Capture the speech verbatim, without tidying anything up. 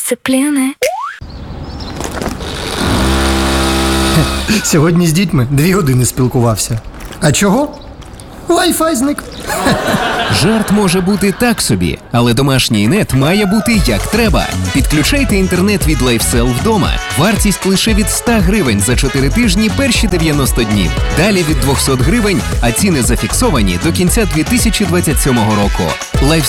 дисципліни. Сьогодні з дітьми дві години спілкувався. А чого? Wi-Fi зник. Жарт може бути так собі, але домашній нет має бути як треба. Підключайте інтернет від LifeSell вдома. Вартість лише від сто гривень за чотири тижні перші дев'яносто днів. Далі від двісті гривень, а ціни зафіксовані до кінця дві тисячі двадцять сьомого року. LifeSell